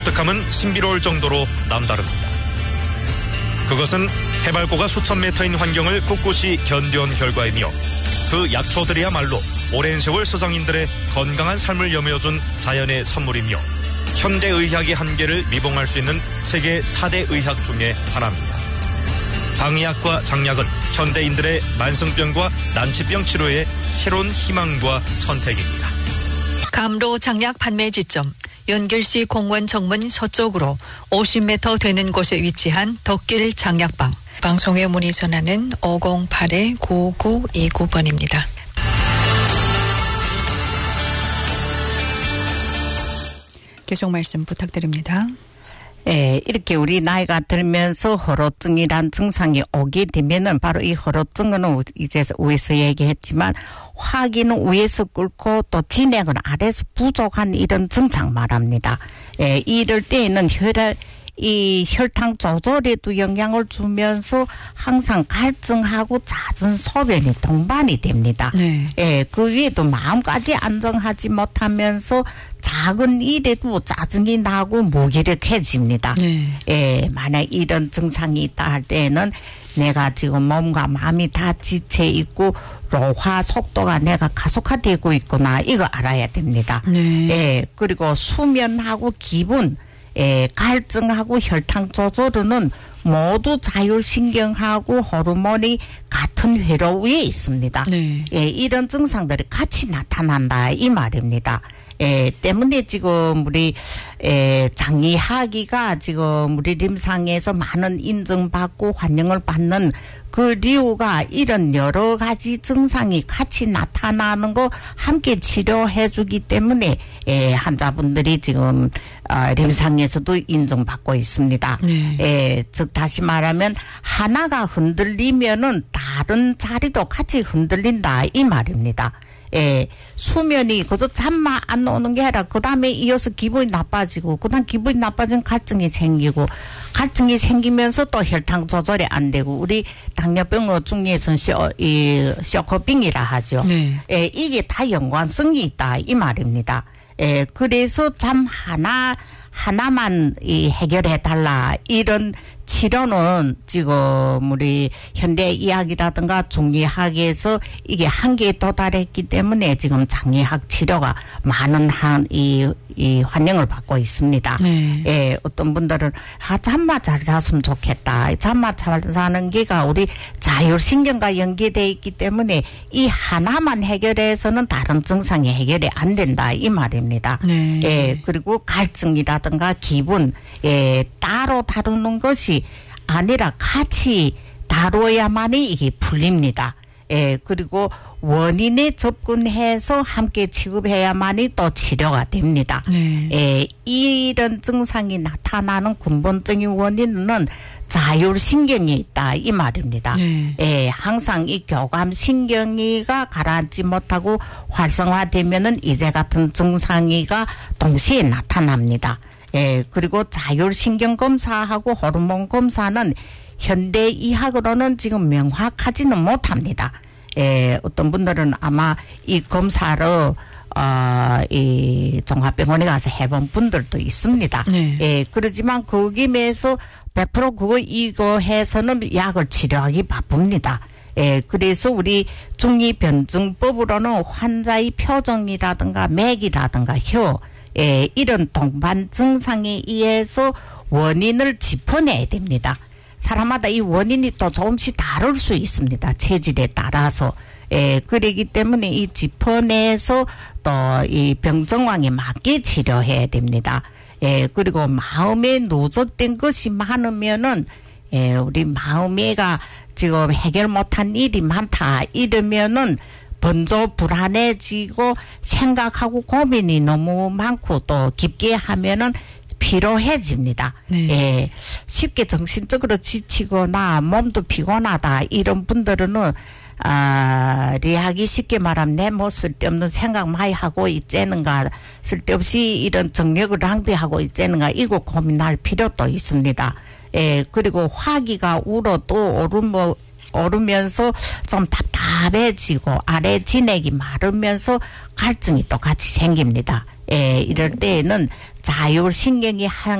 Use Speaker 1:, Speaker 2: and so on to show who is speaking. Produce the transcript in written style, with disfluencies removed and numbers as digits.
Speaker 1: 득함은 신비로울 정도로 남다릅니다. 그것은 해발고가 수천 미터인 환경을 꿋꿋이 견뎌온 결과이며 그 약초들이야말로 오랜 세월 서장인들의 건강한 삶을 여며준 자연의 선물이며 현대의학의 한계를 미봉할 수 있는 세계 4대 의학 중에 하나입니다. 장의학과 장약은 현대인들의 만성병과 난치병 치료의 새로운 희망과 선택입니다.
Speaker 2: 감로 장약 판매 지점 연길시 공원 정문 서쪽으로 50m 되는 곳에 위치한 덕길 장약방. 방송에 문의 전화는 508-9929번입니다. 계속 말씀 부탁드립니다.
Speaker 3: 예, 이렇게 우리 나이가 들면서 허로증이란 증상이 오게 되면은 바로 이 허로증은 이제 위에서 얘기했지만 화기는 위에서 끓고 또 진행은 아래에서 부족한 이런 증상 말합니다. 예, 이럴 때에는 이 혈당 조절에도 영향을 주면서 항상 갈증하고 잦은 소변이 동반이 됩니다.
Speaker 2: 네.
Speaker 3: 예, 그 위에도 마음까지 안정하지 못하면서 작은 일에도 짜증이 나고 무기력해집니다.
Speaker 2: 네.
Speaker 3: 예, 만약 이런 증상이 있다 할 때는 내가 지금 몸과 마음이 다 지쳐 있고 로화 속도가 내가 가속화되고 있구나 이거 알아야 됩니다.
Speaker 2: 네.
Speaker 3: 예, 그리고 수면하고 기분 갈증하고 혈당 조절은 모두 자율신경하고 호르몬이 같은 회로 위에 있습니다.
Speaker 2: 네.
Speaker 3: 예, 이런 증상들이 같이 나타난다 이 말입니다. 때문에 지금 우리 장의학이가 지금 우리 림상에서 많은 인정받고 환영을 받는 그 이유가 이런 여러 가지 증상이 같이 나타나는 거 함께 치료해 주기 때문에 환자분들이 지금 림상에서도 인정받고 있습니다.
Speaker 2: 네.
Speaker 3: 즉 다시 말하면 하나가 흔들리면은 다른 자리도 같이 흔들린다 이 말입니다. 수면이 그저 잠만 안 오는 게 아니라 그 다음에 이어서 기분이 나빠지고 그 다음 기분이 나빠지면 갈증이 생기고 갈증이 생기면서 또 혈당 조절이 안 되고 우리 당뇨병 중에서는 쇼커빙이라 하죠.
Speaker 2: 네.
Speaker 3: 이게 다 연관성이 있다 이 말입니다. 그래서 잠 하나만 해결해 달라 이런 치료는 지금 우리 현대의학이라든가 중의학에서 이게 한계에 도달했기 때문에 지금 장의학 치료가 많은 이 환영을 받고 있습니다.
Speaker 2: 네.
Speaker 3: 어떤 분들은 잠만 잘 잤으면 좋겠다. 잠만 잘 자는 게가 우리 자율신경과 연계되어 있기 때문에 이 하나만 해결해서는 다른 증상이 해결이 안 된다 이 말입니다.
Speaker 2: 네.
Speaker 3: 그리고 갈증이라든가 기분 따로 다루는 것이 아니라 같이 다뤄야만이 이게 풀립니다. 그리고 원인에 접근해서 함께 취급해야만이 또 치료가 됩니다.
Speaker 2: 네.
Speaker 3: 이런 증상이 나타나는 근본적인 원인은 자율신경이 있다 이 말입니다.
Speaker 2: 네.
Speaker 3: 항상 이 교감신경이가 가라앉지 못하고 활성화되면은 이제 같은 증상이가 동시에 나타납니다. 그리고 자율신경 검사하고 호르몬 검사는 현대의학으로는 지금 명확하지는 못합니다. 어떤 분들은 아마 이 검사를 이 종합병원에 가서 해본 분들도 있습니다.
Speaker 2: 네.
Speaker 3: 그렇지만 그 김에서 100% 이거 해서는 약을 치료하기 바쁩니다. 그래서 우리 중이변증법으로는 환자의 표정이라든가 맥이라든가 혀 이런 동반 증상에 의해서 원인을 짚어내야 됩니다. 사람마다 이 원인이 또 조금씩 다를 수 있습니다. 체질에 따라서. 그러기 때문에 이 짚어내서 또 이 병정황에 맞게 치료해야 됩니다. 그리고 마음에 누적된 것이 많으면은 우리 마음에가 지금 해결 못한 일이 많다 이러면은 번져 불안해지고 생각하고 고민이 너무 많고 또 깊게 하면은 피로해집니다.
Speaker 2: 네.
Speaker 3: 쉽게 정신적으로 지치거나 몸도 피곤하다 이런 분들은 리하기 쉽게 말하면 내 뭐 쓸데없는 생각 많이 하고 있자는가 쓸데없이 이런 정력을 낭비하고 있자는가 이거 고민할 필요도 있습니다. 그리고 화기가 울어도 오르면서 좀 답답해지고 아래 진액이 마르면서 갈증이 또 같이 생깁니다. 이럴 때에는 자율신경이